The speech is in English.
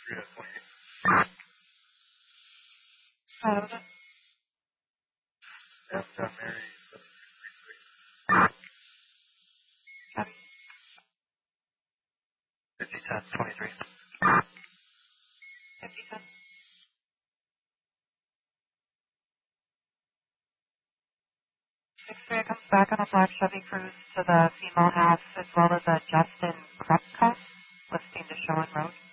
Oh, Delta Mary. 501023. 5010. X-ray comes back on a black Chevy Cruze to the female half, as well as a Justin Krupka listing to Showen Road.